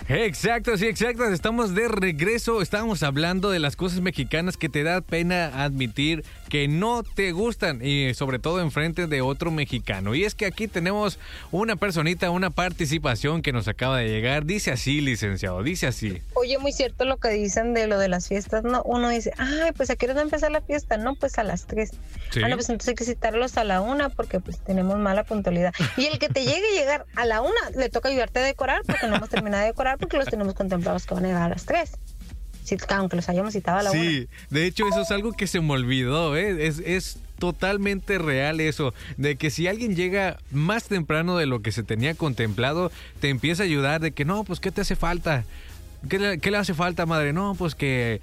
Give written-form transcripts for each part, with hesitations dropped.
Exacto, sí, exacto. Estamos de regreso. Estábamos hablando de las cosas mexicanas que te da pena admitir que no te gustan y sobre todo enfrente de otro mexicano. Y es que aquí tenemos una personita, una participación que nos acaba de llegar. Dice así, licenciado, dice así. Oye, muy cierto lo que dicen de lo de las fiestas, ¿no? Uno dice, ay, pues ¿a qué hora va a empezar la fiesta? No, pues a las 3. Sí. Ah, no, pues entonces hay que citarlos a la 1 porque pues tenemos mala puntualidad. Y el que te llegue a llegar a la 1, le toca ayudarte a decorar porque no hemos terminado de decorar porque los tenemos contemplados que van a llegar a las 3. Sí, aunque los hayamos citado a la 1. Sí, de hecho eso es algo que se me olvidó, ¿eh? Es totalmente real eso, de que si alguien llega más temprano de lo que se tenía contemplado, te empieza a ayudar de que no, pues ¿qué te hace falta? ¿Qué le hace falta, madre? No, pues que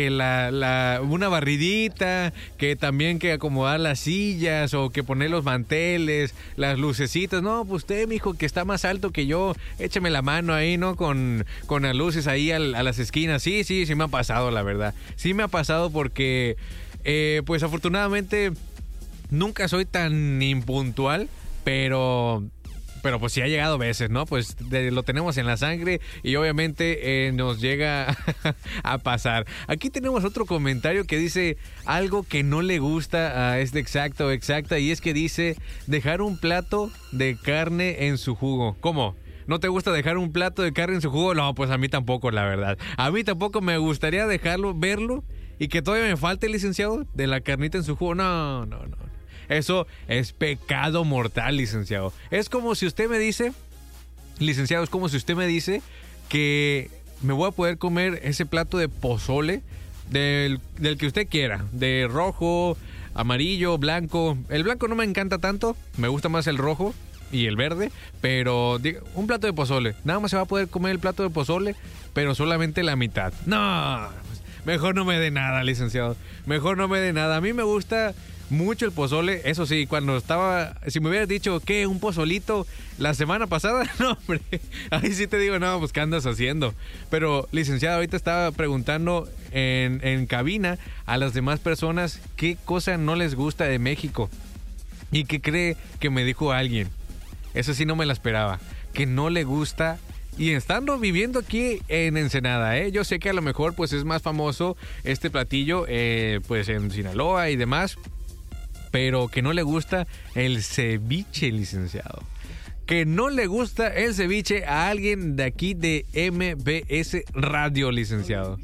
una barridita, que también que acomodar las sillas o que poner los manteles, las lucecitas. No, pues usted, mijo, que está más alto que yo, échame la mano ahí, ¿no? Con las luces ahí a las esquinas. Sí me ha pasado, la verdad. Sí me ha pasado porque, pues afortunadamente, nunca soy tan impuntual, pero pues sí ha llegado veces, ¿no? Pues lo tenemos en la sangre y obviamente nos llega a pasar. Aquí tenemos otro comentario que dice algo que no le gusta a este exacta, y es que dice dejar un plato de carne en su jugo. ¿Cómo? ¿No te gusta dejar un plato de carne en su jugo? No, pues a mí tampoco, la verdad. A mí tampoco me gustaría verlo y que todavía me falte, licenciado, de la carnita en su jugo. No. Eso es pecado mortal, licenciado. Es como si usted me dice, licenciado, es como si usted me dice que me voy a poder comer ese plato de pozole del que usted quiera, de rojo, amarillo, blanco. El blanco no me encanta tanto, me gusta más el rojo y el verde, pero un plato de pozole. Nada más se va a poder comer el plato de pozole, pero solamente la mitad. No, mejor no me dé nada, licenciado. Mejor no me dé nada. A mí me gusta mucho el pozole, eso sí, si me hubieras dicho que un pozolito la semana pasada, no, hombre, ahí sí te digo, no, pues ¿qué andas haciendo? Pero, licenciado, ahorita estaba preguntando en cabina a las demás personas qué cosa no les gusta de México y qué cree que me dijo alguien. Eso sí no me la esperaba, que no le gusta. Y estando viviendo aquí en Ensenada, yo sé que a lo mejor pues es más famoso este platillo pues en Sinaloa y demás, pero que no le gusta el ceviche, licenciado. Que no le gusta el ceviche a alguien de aquí de MBS Radio, licenciado.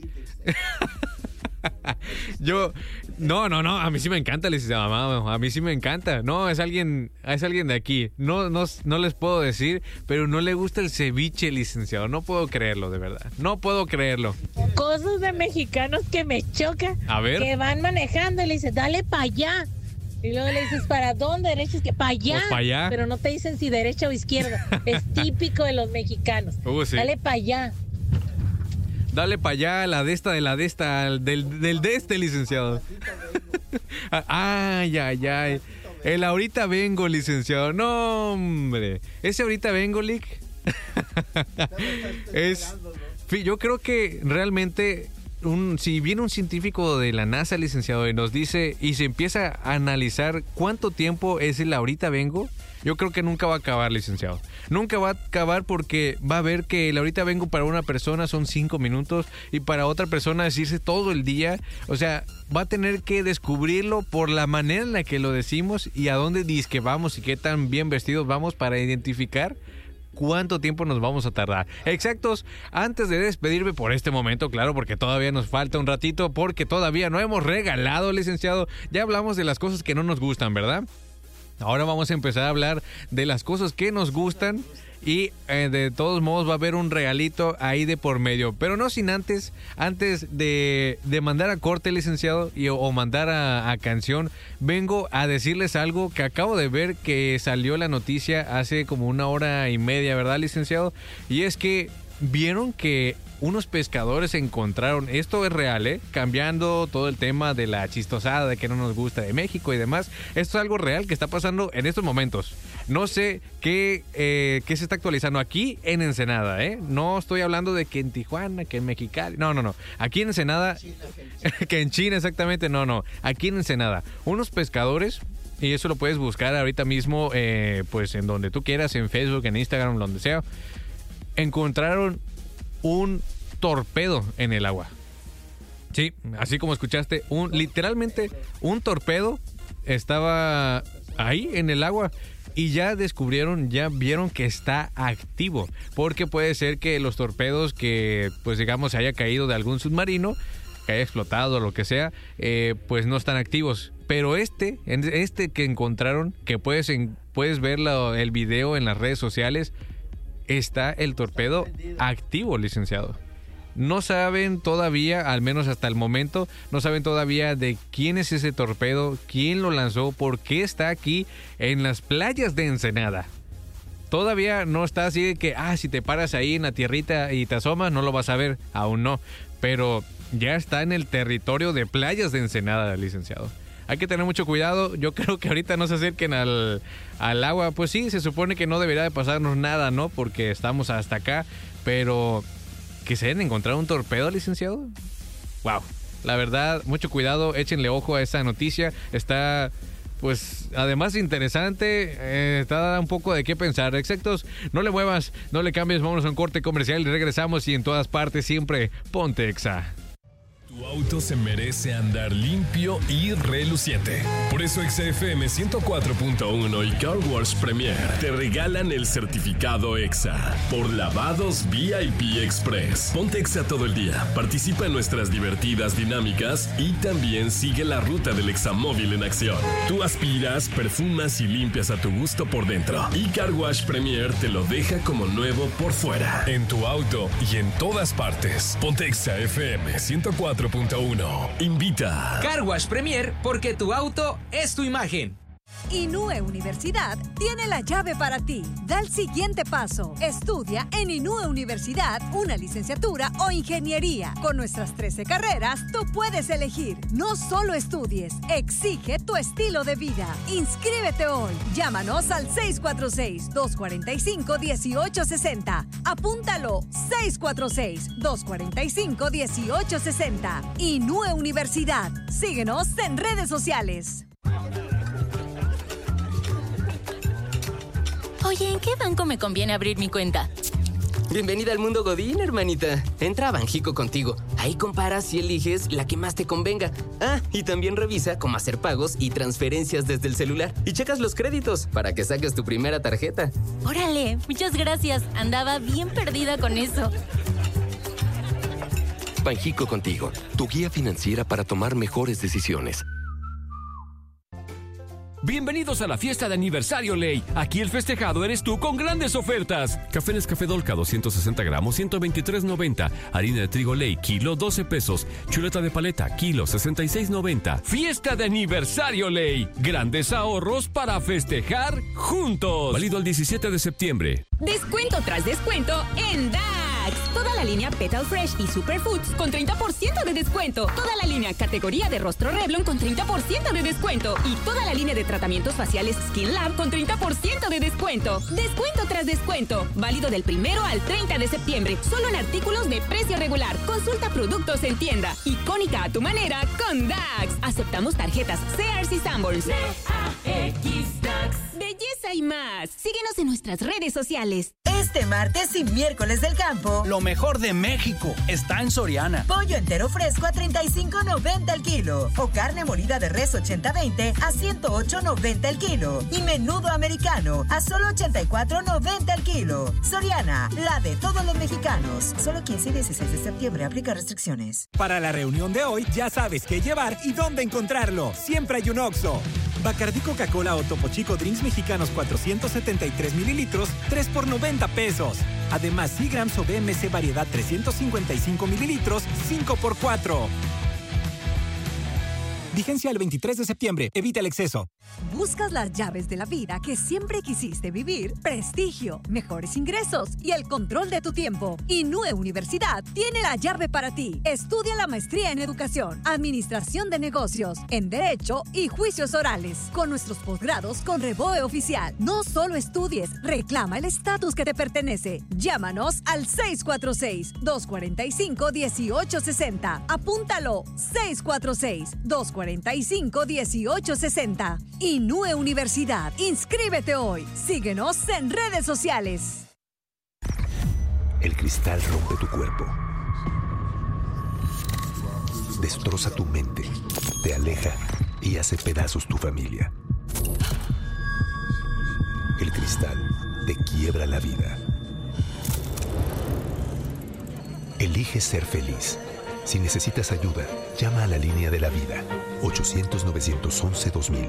No, a mí sí me encanta, licenciado. A mí sí me encanta. No, es alguien de aquí. No les puedo decir, pero no le gusta el ceviche, licenciado. No puedo creerlo, de verdad. No puedo creerlo. Cosas de mexicanos que me choca. A ver. Que van manejando y le dicen, dale para allá. Y luego le dices, ¿para dónde? Derecha, izquierda. Para allá. Pues para allá. Pero no te dicen si derecha o izquierda. Es típico de los mexicanos. Sí. Dale para allá. Dale para allá, la de esta, del de este, licenciado. Ay. El ahorita vengo, licenciado. No, hombre. Ese ahorita vengo, Lick. Yo creo que realmente si viene un científico de la NASA, licenciado, y nos dice, y se empieza a analizar cuánto tiempo es el ahorita vengo, yo creo que nunca va a acabar, licenciado. Nunca va a acabar porque va a ver que el ahorita vengo para una persona son 5 minutos y para otra persona decirse todo el día. O sea, va a tener que descubrirlo por la manera en la que lo decimos y a dónde dizque vamos y qué tan bien vestidos vamos para identificar cuánto tiempo nos vamos a tardar. Exactos, antes de despedirme por este momento, claro, porque todavía nos falta un ratito, porque todavía no hemos regalado, licenciado. Ya hablamos de las cosas que no nos gustan, ¿verdad? Ahora vamos a empezar a hablar de las cosas que nos gustan y de todos modos va a haber un regalito ahí de por medio. Pero no sin antes de mandar a corte, licenciado, o mandar a canción, vengo a decirles algo que acabo de ver que salió la noticia hace como 1 hora y media, ¿verdad, licenciado? Y es que vieron que unos pescadores encontraron, esto es real, cambiando todo el tema de la chistosada de que no nos gusta de México y demás. Esto es algo real que está pasando en estos momentos. No sé qué se está actualizando aquí en Ensenada, No estoy hablando de que en Tijuana, que en Mexicali. No. Aquí en Ensenada, que en China exactamente, no. Aquí en Ensenada, unos pescadores, y eso lo puedes buscar ahorita mismo, pues en donde tú quieras, en Facebook, en Instagram, donde sea, encontraron un torpedo en el agua. Sí, así como escuchaste, literalmente un torpedo estaba ahí en el agua y ya vieron que está activo, porque puede ser que los torpedos que, pues digamos, haya caído de algún submarino, que haya explotado o lo que sea, pues no están activos. Pero este que encontraron, que puedes ver el video en las redes sociales, está el torpedo activo, licenciado. No saben todavía, al menos hasta el momento, no saben todavía de quién es ese torpedo, quién lo lanzó, por qué está aquí en las playas de Ensenada. Todavía no está así de que, si te paras ahí en la tierrita y te asomas, no lo vas a ver, aún no. Pero ya está en el territorio de playas de Ensenada, licenciado. Hay que tener mucho cuidado. Yo creo que ahorita no se acerquen al agua. Pues sí, se supone que no debería de pasarnos nada, ¿no? Porque estamos hasta acá, pero que se hayan encontrado un torpedo, licenciado. Wow. La verdad, mucho cuidado, échenle ojo a esta noticia. Está, pues, además interesante, está un poco de qué pensar. Exactos, no le muevas, no le cambies, vámonos a un corte comercial y regresamos. Y en todas partes siempre, ponte Exa. Tu auto se merece andar limpio y reluciente. Por eso XFM 104.1 y Car Wash Premier te regalan el certificado EXA por lavados VIP Express. Ponte EXA todo el día, participa en nuestras divertidas dinámicas y también sigue la ruta del Examóvil en acción. Tú aspiras, perfumas y limpias a tu gusto por dentro. Y Car Wash Premier te lo deja como nuevo por fuera. En tu auto y en todas partes. Ponte EXA FM 104.1. Invita. Car Wash Premier, porque tu auto es tu imagen. Inúe Universidad tiene la llave para ti. Da el siguiente paso. Estudia en Inúe Universidad una licenciatura o ingeniería. Con nuestras 13 carreras, tú puedes elegir. No solo estudies, exige tu estilo de vida. Inscríbete hoy. Llámanos al 646-245-1860. Apúntalo, 646-245-1860. Inúe Universidad. Síguenos en redes sociales. Oye, ¿en qué banco me conviene abrir mi cuenta? Bienvenida al mundo Godín, hermanita. Entra a Banjico Contigo. Ahí comparas y eliges la que más te convenga. Y también revisa cómo hacer pagos y transferencias desde el celular. Y checas los créditos para que saques tu primera tarjeta. Órale, muchas gracias. Andaba bien perdida con eso. Banjico Contigo, tu guía financiera para tomar mejores decisiones. Bienvenidos a la fiesta de aniversario Ley. Aquí el festejado eres tú con grandes ofertas. Café Nescafé Dolca 260 gramos, 123.90. Harina de trigo Ley, kilo 12 pesos. Chuleta de paleta, kilo 66.90. Fiesta de aniversario Ley. Grandes ahorros para festejar juntos. Válido al 17 de septiembre. Descuento tras descuento en DAX. Toda la línea Petal Fresh y Superfoods con 30% de descuento. Toda la línea categoría de rostro Revlon con 30% de descuento. Y toda la línea de tratamientos faciales Skin Lab con 30% de descuento. Descuento tras descuento. Válido del 1 al 30 de septiembre. Solo en artículos de precio regular. Consulta productos en tienda. Icónica a tu manera con DAX. Aceptamos tarjetas Sears y Sanborns. DAX. Belleza y más. Síguenos en nuestras redes sociales. Este martes y miércoles del campo, lo mejor de México está en Soriana. Pollo entero fresco a $35.90 el kilo. O carne molida de res 80-20 a $108.90 el kilo. Y menudo americano a solo $84.90 el kilo. Soriana, la de todos los mexicanos. Solo 15 y 16 de septiembre. Aplica restricciones. Para la reunión de hoy, ya sabes qué llevar y dónde encontrarlo. Siempre hay un Oxxo. Bacardí Coca-Cola o Topo Chico Drinks mexicanos 473 mililitros, 3 por 90 pesos. Además, Seagrams o BMC variedad 355 mililitros, 5 por 4. Vigencia el 23 de septiembre. Evita el exceso. ¿Buscas las llaves de la vida que siempre quisiste vivir? Prestigio, mejores ingresos y el control de tu tiempo. Inúe Universidad tiene la llave para ti. Estudia la maestría en Educación, Administración de Negocios, en Derecho y Juicios Orales. Con nuestros posgrados con Reboe Oficial. No solo estudies, reclama el estatus que te pertenece. Llámanos al 646-245-1860. Apúntalo, 646-245-1860. Inúe Universidad. Inscríbete hoy. Síguenos en redes sociales. El cristal rompe tu cuerpo. Destroza tu mente, te aleja y hace pedazos tu familia. El cristal te quiebra la vida. Elige ser feliz. Si necesitas ayuda, llama a la línea de la vida. 800-911-2000.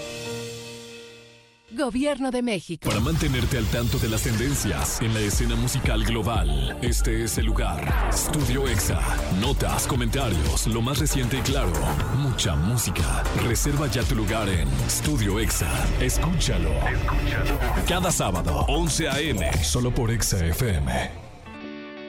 Gobierno de México. Para mantenerte al tanto de las tendencias en la escena musical global, este es el lugar. Studio Exa. Notas, comentarios, lo más reciente y claro. Mucha música. Reserva ya tu lugar en Studio Exa. Escúchalo. Cada sábado, 11 a.m. Solo por Exa FM.